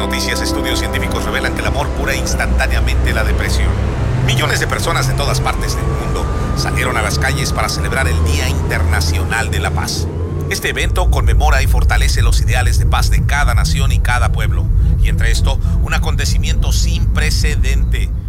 noticias, estudios científicos revelan que el amor cura instantáneamente la depresión. Millones de personas de todas partes del mundo salieron a las calles para celebrar el Día Internacional de la Paz. Este evento conmemora y fortalece los ideales de paz de cada nación y cada pueblo. Y entre esto, un acontecimiento sin precedente.